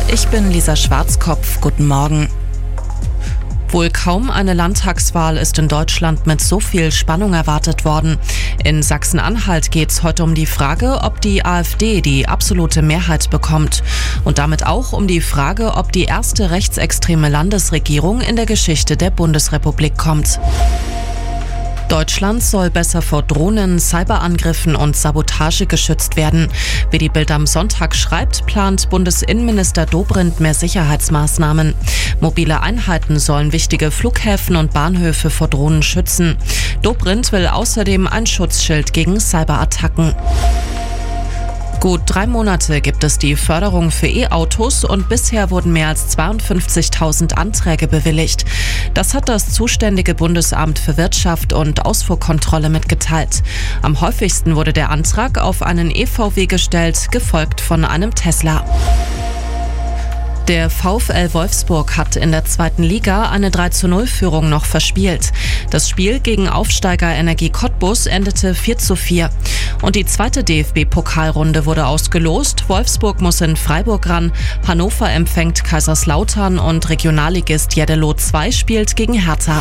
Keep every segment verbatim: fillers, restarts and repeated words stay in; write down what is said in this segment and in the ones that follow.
Ich bin Lisa Schwarzkopf. Guten Morgen. Wohl kaum eine Landtagswahl ist in Deutschland mit so viel Spannung erwartet worden. In Sachsen-Anhalt geht es heute um die Frage, ob die AfD die absolute Mehrheit bekommt. Und damit auch um die Frage, ob die erste rechtsextreme Landesregierung in der Geschichte der Bundesrepublik kommt. Deutschland soll besser vor Drohnen, Cyberangriffen und Sabotage geschützt werden. Wie die Bild am Sonntag schreibt, plant Bundesinnenminister Dobrindt mehr Sicherheitsmaßnahmen. Mobile Einheiten sollen wichtige Flughäfen und Bahnhöfe vor Drohnen schützen. Dobrindt will außerdem ein Schutzschild gegen Cyberattacken. Gut drei Monate gibt es die Förderung für E-Autos und bisher wurden mehr als zweiundfünfzigtausend Anträge bewilligt. Das hat das zuständige Bundesamt für Wirtschaft und Ausfuhrkontrolle mitgeteilt. Am häufigsten wurde der Antrag auf einen E V W gestellt, gefolgt von einem Tesla. Der VfL Wolfsburg hat in der zweiten Liga eine drei zu null Führung noch verspielt. Das Spiel gegen Aufsteiger Energie Cottbus endete vier zu vier. Und die zweite D F B-Pokalrunde wurde ausgelost. Wolfsburg muss in Freiburg ran, Hannover empfängt Kaiserslautern und Regionalligist Jeddelo zwei spielt gegen Hertha.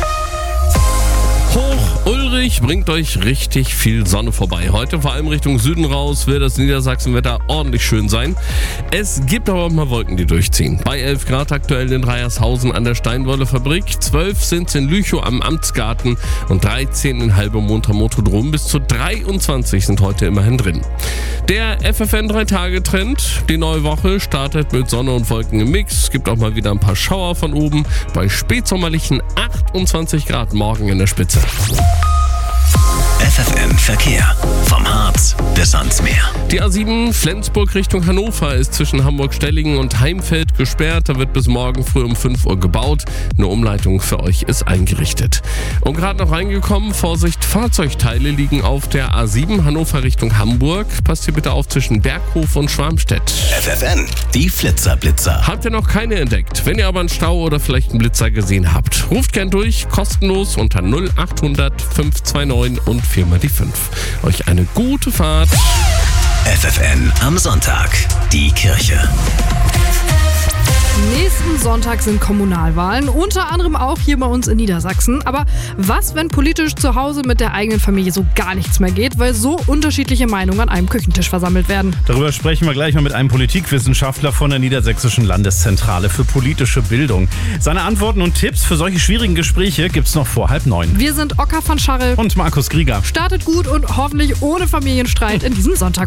Hoch Ulrich bringt euch richtig viel Sonne vorbei. Heute vor allem Richtung Süden raus wird das Niedersachsenwetter ordentlich schön sein. Es gibt aber auch mal Wolken, die durchziehen. Bei elf Grad aktuell in Dreiershausen an der Steinwolle-Fabrik, zwölf sind es in Lüchow am Amtsgarten und dreizehn in Halbermond am Motodrom. Bis zu dreiundzwanzig sind heute immerhin drin. Der F F N drei Tage Trend. Die neue Woche startet mit Sonne und Wolken im Mix. Es gibt auch mal wieder ein paar Schauer von oben. Bei spätsommerlichen achtundzwanzig Grad morgen in der Spitze. F F N Verkehr. Vom Harz bis ans Meer. Die A sieben Flensburg Richtung Hannover ist zwischen Hamburg-Stellingen und Heimfeld gesperrt. Da wird bis morgen früh um fünf Uhr gebaut. Eine Umleitung für euch ist eingerichtet. Und gerade noch reingekommen, Vorsicht, Fahrzeugteile liegen auf der A sieben Hannover Richtung Hamburg. Passt hier bitte auf zwischen Berghof und Schwarmstedt. F F N, die Flitzer-Blitzer. Habt ihr noch keine entdeckt? Wenn ihr aber einen Stau oder vielleicht einen Blitzer gesehen habt, ruft gern durch, kostenlos unter null acht hundert fünf zwei neun und viermal die fünf. Euch eine gute Fahrt. F F N am Sonntag. Die Kirche. Nächsten Sonntag sind Kommunalwahlen, unter anderem auch hier bei uns in Niedersachsen. Aber was, wenn politisch zu Hause mit der eigenen Familie so gar nichts mehr geht, weil so unterschiedliche Meinungen an einem Küchentisch versammelt werden? Darüber sprechen wir gleich mal mit einem Politikwissenschaftler von der Niedersächsischen Landeszentrale für politische Bildung. Seine Antworten und Tipps für solche schwierigen Gespräche gibt's noch vor halb neun. Wir sind Ockar von Scharre Und Markus Grieger. Startet gut und hoffentlich ohne Familienstreit in diesen Sonntag.